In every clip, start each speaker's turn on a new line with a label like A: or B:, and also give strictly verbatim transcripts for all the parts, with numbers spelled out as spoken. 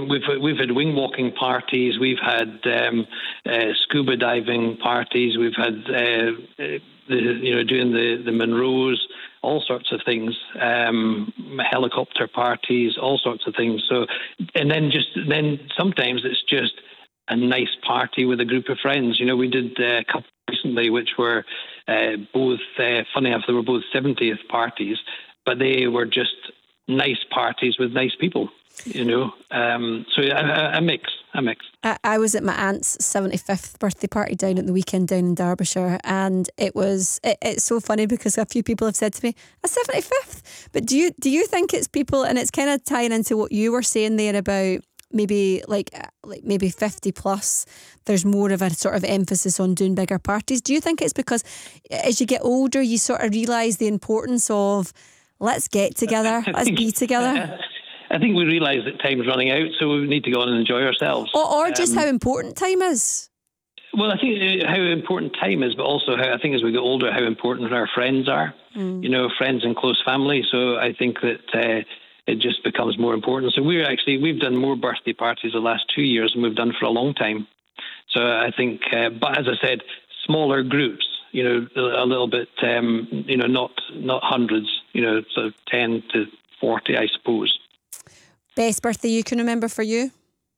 A: we've we've had wing walking parties, we've had um, uh, scuba diving parties, we've had uh, the, you know doing the the Monroes, all sorts of things, um, helicopter parties, all sorts of things. So, and then just then sometimes it's just a nice party with a group of friends. You know, we did uh, a couple recently, which were uh, both uh, funny enough, they were both seventieth parties, but they were just nice parties with nice people. You know, um, so a, a mix, a mix.
B: I, I was at my aunt's seventy-fifth birthday party down at the weekend down in Derbyshire, and it was it, it's so funny because a few people have said to me, a seventy-fifth? But do you do you think it's people, and it's kind of tying into what you were saying there about maybe like like maybe fifty plus, there's more of a sort of emphasis on doing bigger parties. Do you think it's because as you get older you sort of realise the importance of let's get together, let's be together?
A: I think we realise that time's running out, so we need to go on and enjoy ourselves.
B: Or, or just um, how important time is.
A: Well, I think how important time is, but also how I think as we get older, how important our friends are. Mm. You know, friends and close family. So I think that uh, it just becomes more important. So we're actually we've done more birthday parties the last two years than we've done for a long time. So I think, uh, but as I said, smaller groups. You know, a little bit. Um, you know, not not hundreds. You know, so ten to forty, I suppose.
B: Best birthday you can remember for you?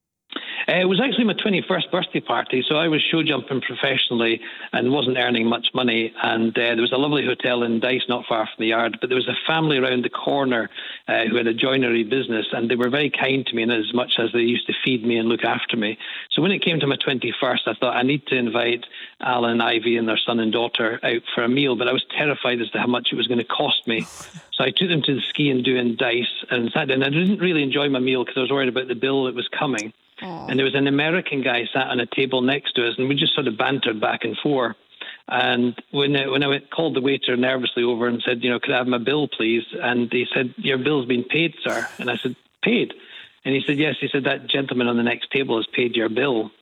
A: Uh, it was actually my twenty-first birthday party, so I was show jumping professionally and wasn't earning much money, and uh, there was a lovely hotel in Dice not far from the yard, but there was a family around the corner uh, who had a joinery business, and they were very kind to me in as much as they used to feed me and look after me. So when it came to my twenty-first, I thought I need to invite Alan and Ivy and their son and daughter out for a meal, but I was terrified as to how much it was going to cost me. So I took them to the ski and do in Dice and sat down. I didn't really enjoy my meal because I was worried about the bill that was coming. Aww. And there was an American guy sat on a table next to us, and we just sort of bantered back and forth. And when I, when I went, called the waiter nervously over and said, you know, could I have my bill, please? And he said, your bill's been paid, sir. And I said, paid? And he said, yes. He said, that gentleman on the next table has paid your bill.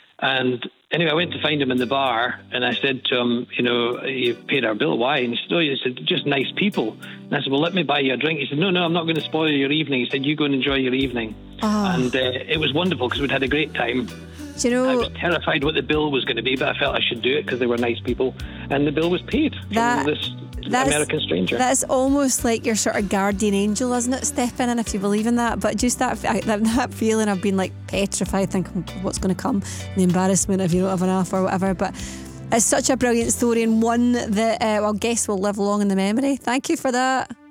A: And anyway, I went to find him in the bar, and I said to him, you know, you paid our bill. Why? And he said, oh, he said, just nice people. And I said, well, let me buy you a drink. He said, no, no, I'm not going to spoil your evening. He said, you go and enjoy your evening. Oh. And uh, it was wonderful because we'd had a great time.
B: Do you know,
A: I was terrified what the bill was going to be, but I felt I should do it because they were nice people. And the bill was paid
B: that,
A: from this American stranger.
B: That's almost like your sort of guardian angel, isn't it, Stefan? If you believe in that. But just that that, that feeling of being like petrified, thinking what's going to come, the embarrassment if you don't have enough or whatever. But it's such a brilliant story, and one that uh, well, I guess will live long in the memory. Thank you for that.